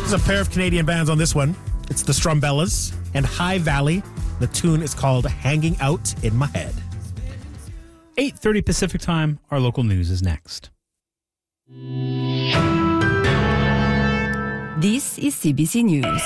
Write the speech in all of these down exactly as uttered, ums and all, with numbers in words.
There's a pair of Canadian bands on this one. It's the Strumbellas and High Valley. The tune is called Hanging Out in My Head. eight thirty Pacific Time. Our local news is next. This is C B C News.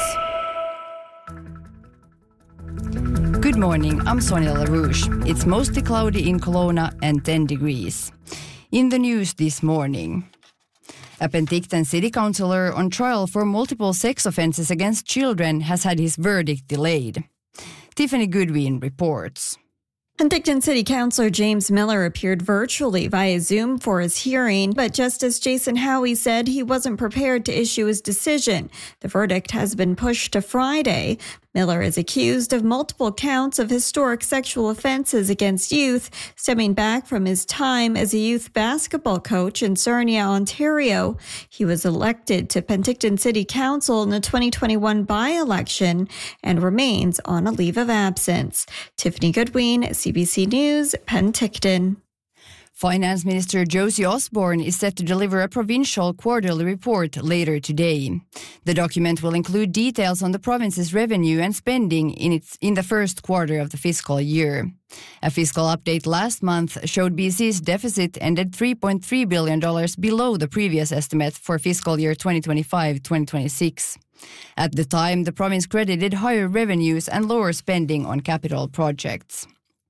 Good morning, I'm Sonia LaRouche. It's mostly cloudy in Kelowna and ten degrees. In the news this morning, a Penticton city councillor on trial for multiple sex offences against children has had his verdict delayed. Tiffany Goodwin reports. Penticton City Councillor James Miller appeared virtually via Zoom for his hearing, but Justice Jason Howie said he wasn't prepared to issue his decision. The verdict has been pushed to Friday. Miller is accused of multiple counts of historic sexual offenses against youth, stemming back from his time as a youth basketball coach in Sarnia, Ontario. He was elected to Penticton City Council in the twenty twenty-one by-election and remains on a leave of absence. Tiffany Goodwin, C B C News, Penticton. Finance Minister Josie Osborne is set to deliver a provincial quarterly report later today. The document will include details on the province's revenue and spending in its in the first quarter of the fiscal year. A fiscal update last month showed B C's deficit ended three point three billion dollars below the previous estimate for fiscal year twenty twenty-five twenty twenty-six. At the time, the province credited higher revenues and lower spending on capital projects.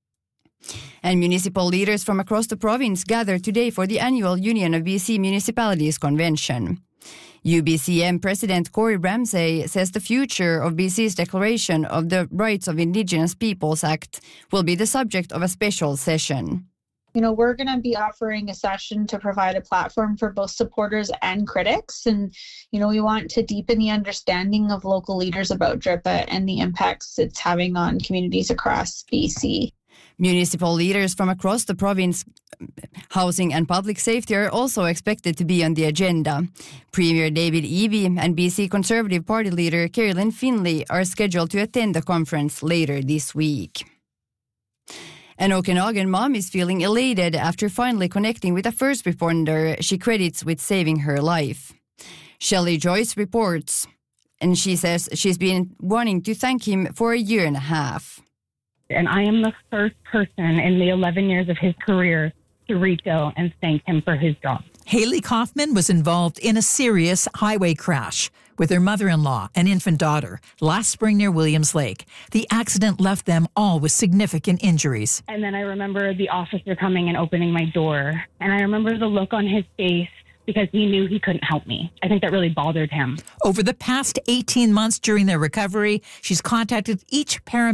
And municipal leaders from across the province gathered today for the annual Union of B C Municipalities Convention. U B C M President Corey Ramsay says the future of B C's Declaration of the Rights of Indigenous Peoples Act will be the subject of a special session. You know, we're going to be offering a session to provide a platform for both supporters and critics. And, you know, we want to deepen the understanding of local leaders about D R I P A and the impacts it's having on communities across B C. Municipal leaders from across the province, housing and public safety are also expected to be on the agenda. Premier David Eby and B C Conservative Party leader Carolyn Finlay are scheduled to attend the conference later this week. An Okanagan mom is feeling elated after finally connecting with a first responder she credits with saving her life. Shelley Joyce reports, and she says she's been wanting to thank him for a year and a half. And I am the first person in the eleven years of his career to reach out and thank him for his job. Haley Kaufman was involved in a serious highway crash with her mother-in-law and infant daughter last spring near Williams Lake. The accident left them all with significant injuries. And then I remember the officer coming and opening my door. And I remember the look on his face because he knew he couldn't help me. I think that really bothered him. Over the past eighteen months during their recovery, she's contacted each paramedic